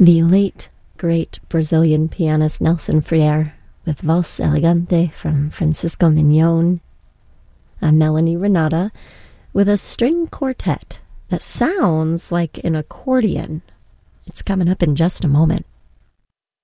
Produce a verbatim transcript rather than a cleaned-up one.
The late, great Brazilian pianist Nelson Freire with Valse Elegante from Francisco Mignon, and Melanie Renata with a string quartet that sounds like an accordion. It's coming up in just a moment.